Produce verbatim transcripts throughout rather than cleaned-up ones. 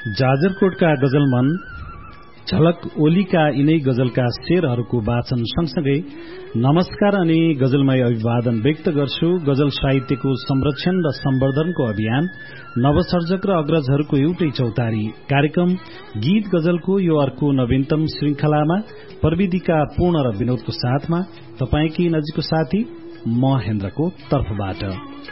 जाजरकोटका गजलमन झलक ओलीका यिनै गजलका शेरहरूको वाचन सँगसँगै नमस्कार अनि गजलमय अभिवादन व्यक्त गर्छु। गजल साहित्यको संरक्षण र सम्वर्धनको अभियान नवसर्जक र अग्रजहरूको एउटै चौतारी कार्यक्रम गीत गजलको यो अर्को नवीनतम श्रृंखलामा प्रविधिका पूर्ण र विनोदको साथमा तपाईंकी नजिकको साथी म हेन्द्रको तर्फबाट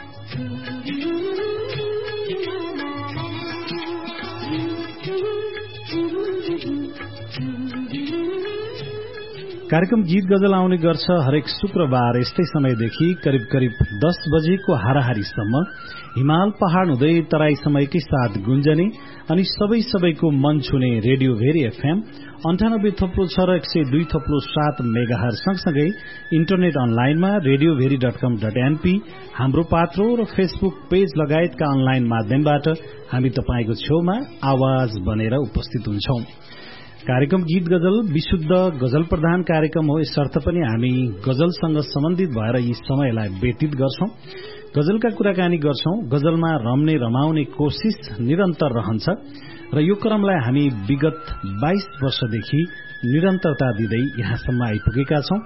कार्यक्रम गीत गजल आउने गर्छ हरेक शुक्रबार यस्तै समयदेखि करिब करिब दस बजेको हाराहारीसम्म हिमाल पहाड़ हुँदै तराई समयकै साथ गुन्जने अनि सबै सबैको मन छुने रेडियो भेरी एफएम अन्ठानब्बे थप्लो छ र एक सय दुई थप्लो सात मेगाहर सँगसँगै इन्टरनेट अनलाइनमा रेडियो भेरी डट कम डट एनपी हाम्रो पात्रो र फेसबुक पेज लगायतका अनलाइन माध्यमबाट हामी तपाईंको छेउमा आवाज बनेर उपस्थित हुन्छौं। कार्यक्रम गीत गजल विशुद्ध गजल प्रधान कार्यक्रम हो, यसर्थ पनि हामी गजलसँग सम्बन्धित भएर यी समयलाई व्यतीत गर्छौं, गजलका कुराकानी गर्छौं, गजलमा रम्ने रमाउने कोशिश निरन्तर रहन्छ र यो क्रमलाई हामी विगत बाइस वर्षदेखि निरन्तरता दिँदै यहाँसम्म आइपुगेका छौं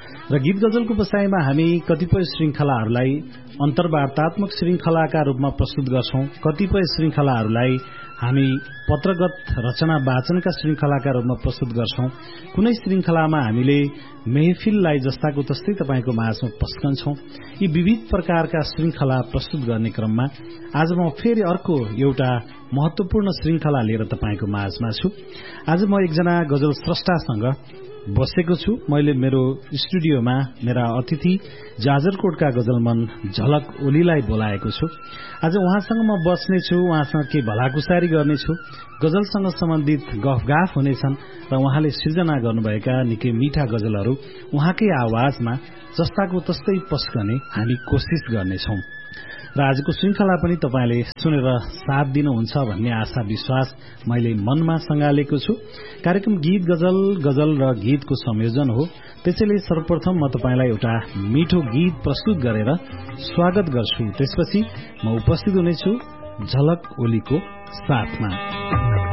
र गीत गजलको बसाईमा हामी कतिपय श्रृंखलाहरूलाई अन्तर्वार्तात्मक श्रृंखलाका रूपमा प्रस्तुत गर्छौं, कतिपय श्रृंखलाहरूलाई हामी पत्रगत रचना वाचनका श्रृंखलाका रूपमा प्रस्तुत गर्छौं, कुनै श्रृंखलामा हामीले मेहफिललाई जस्ताको तस्तै तपाईंको माझमा पस्कन्छौं। यी विविध प्रकारका श्रृंखला प्रस्तुत गर्ने क्रममा आज म फेरि अर्को एउटा महत्वपूर्ण श्रृंखला लिएर तपाईंको माझमा छु। आज म एकजना गजल स्रष्टासँग बसेको छु। मैले मेरो स्टुडियोमा मेरा अतिथि जाजरकोटका गजलमन झलक ओलीलाई बोलाएको छु। आज उहाँसँग म बस्नेछु, उहाँसँग के भलाकुसारी गर्नेछु, गजलसँग सम्बन्धित गफगाफ हुनेछन् र उहाँले सृजना गर्नुभएका निकै मीठा गजलहरू उहाँकै आवाजमा जस्ताको तस्तै पस्कने हामी कोशिश गर्नेछौं र आजको श्रृंखला पनि तपाईंले सुनेर साथ दिनुहुन्छ भन्ने आशा विश्वास मैले मनमा संगालेको छु। कार्यक्रम गीत गजल गजल र गीतको संयोजन हो, त्यसैले सर्वप्रथम म तपाईंलाई एउटा मिठो गीत प्रस्तुत गरेर स्वागत गर्छु। त्यसपछि म उपस्थित हुनेछु झलक ओलीको साथमा।